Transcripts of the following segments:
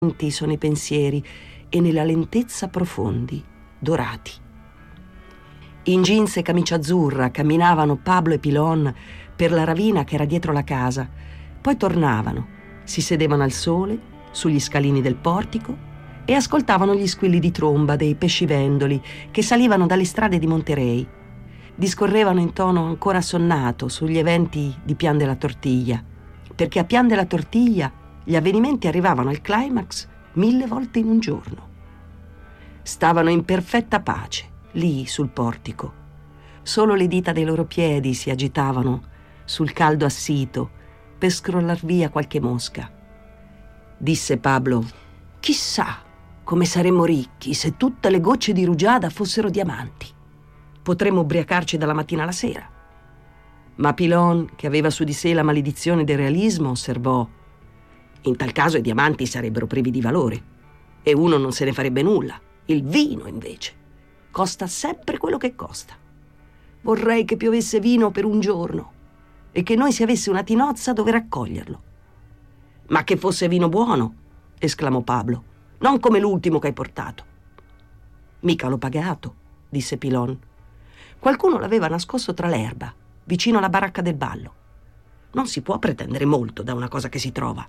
sono i pensieri e nella lentezza profondi, dorati. In jeans e camicia azzurra camminavano Pablo e Pilon per la ravina che era dietro la casa, poi tornavano, si sedevano al sole, sugli scalini del portico e ascoltavano gli squilli di tromba dei pescivendoli che salivano dalle strade di Monterey. Discorrevano in tono ancora assonnato sugli eventi di Pian de la Tortilla, perché a Pian de la Tortilla gli avvenimenti arrivavano al climax 1000 volte in un giorno. Stavano in perfetta pace, lì sul portico. Solo le dita dei loro piedi si agitavano sul caldo assito per scrollar via qualche mosca. Disse Pablo: «Chissà come saremmo ricchi se tutte le gocce di rugiada fossero diamanti. Potremmo ubriacarci dalla mattina alla sera». Ma Pilon, che aveva su di sé la maledizione del realismo, osservò: «In tal caso i diamanti sarebbero privi di valore e uno non se ne farebbe nulla. Il vino, invece, costa sempre quello che costa. Vorrei che piovesse vino per un giorno e che noi si avesse una tinozza dove raccoglierlo». «Ma che fosse vino buono», esclamò Pablo, «non come l'ultimo che hai portato». «Mica l'ho pagato», disse Pilon. «Qualcuno l'aveva nascosto tra l'erba, vicino alla baracca del ballo. Non si può pretendere molto da una cosa che si trova».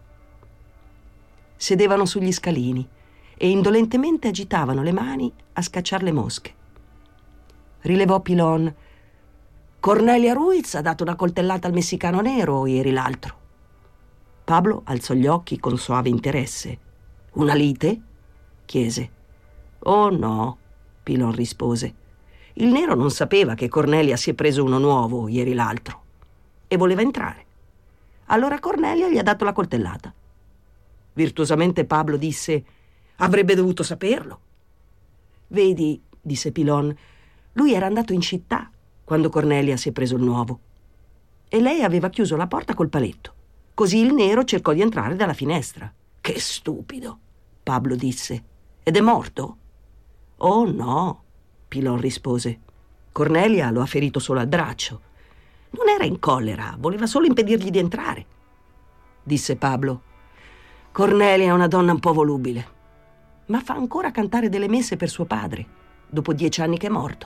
Sedevano sugli scalini e indolentemente agitavano le mani a scacciar le mosche. Rilevò Pilon: «Cornelia Ruiz ha dato una coltellata al messicano nero ieri l'altro». Pablo alzò gli occhi con soave interesse. «Una lite?» chiese. «Oh no», Pilon rispose. «Il nero non sapeva che Cornelia si è preso uno nuovo ieri l'altro e voleva entrare. Allora Cornelia gli ha dato la coltellata». Virtuosamente Pablo disse: «Avrebbe dovuto saperlo». «Vedi», disse Pilon, «lui era andato in città quando Cornelia si è preso il nuovo e lei aveva chiuso la porta col paletto. Così il nero cercò di entrare dalla finestra». «Che stupido», Pablo disse. «Ed è morto?» «Oh no», Pilon rispose. «Cornelia lo ha ferito solo al braccio. Non era in collera, voleva solo impedirgli di entrare». Disse Pablo: «Cornelia è una donna un po' volubile, ma fa ancora cantare delle messe per suo padre, dopo 10 anni che è morto».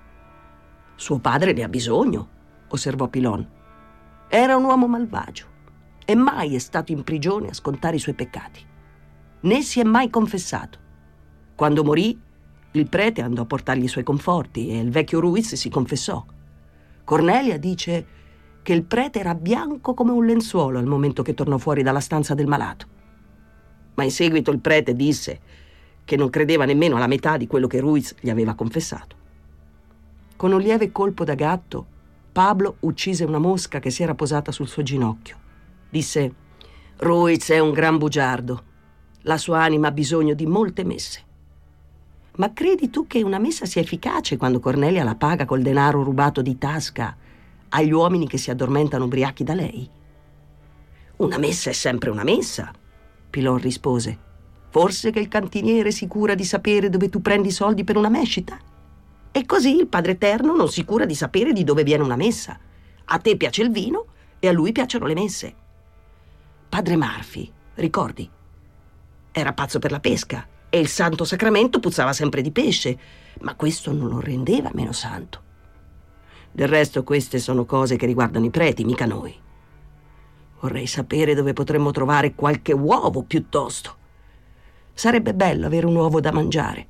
«Suo padre ne ha bisogno», osservò Pilon. «Era un uomo malvagio e mai è stato in prigione a scontare i suoi peccati. Né si è mai confessato. Quando morì, il prete andò a portargli i suoi conforti e il vecchio Ruiz si confessò. Cornelia dice che il prete era bianco come un lenzuolo al momento che tornò fuori dalla stanza del malato. Ma in seguito il prete disse che non credeva nemmeno alla metà di quello che Ruiz gli aveva confessato». Con un lieve colpo da gatto, Pablo uccise una mosca che si era posata sul suo ginocchio. Disse: «Ruiz è un gran bugiardo. La sua anima ha bisogno di molte messe». «Ma credi tu che una messa sia efficace quando Cornelia la paga col denaro rubato di tasca agli uomini che si addormentano ubriachi da lei?» «Una messa è sempre una messa», Pilon rispose. «Forse che il cantiniere si cura di sapere dove tu prendi i soldi per una mescita? E così il Padre Eterno non si cura di sapere di dove viene una messa. A te piace il vino e a lui piacciono le messe. Padre Murphy, ricordi? Era pazzo per la pesca e il Santo Sacramento puzzava sempre di pesce, ma questo non lo rendeva meno santo. Del resto queste sono cose che riguardano i preti, mica noi. Vorrei sapere dove potremmo trovare qualche uovo piuttosto. Sarebbe bello avere un uovo da mangiare».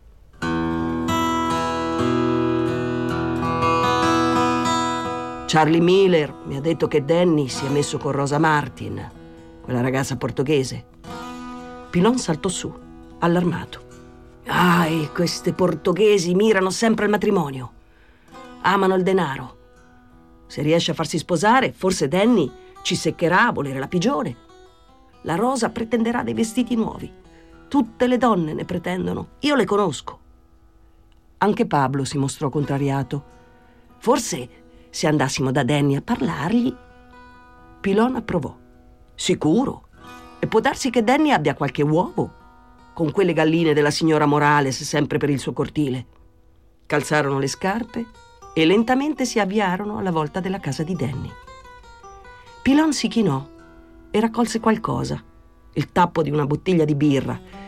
«Charlie Miller mi ha detto che Danny si è messo con Rosa Martin, quella ragazza portoghese». Pilon saltò su, allarmato. «Ah, queste portoghesi mirano sempre al matrimonio. Amano il denaro. Se riesce a farsi sposare, forse Danny ci seccherà a volere la pigione. La Rosa pretenderà dei vestiti nuovi. Tutte le donne ne pretendono. Io le conosco». Anche Pablo si mostrò contrariato. «Forse se andassimo da Danny a parlargli». Pilon approvò. «Sicuro. E può darsi che Danny abbia qualche uovo, con quelle galline della signora Morales sempre per il suo cortile». Calzarono le scarpe e lentamente si avviarono alla volta della casa di Danny. Pilon si chinò e raccolse qualcosa il tappo di una bottiglia di birra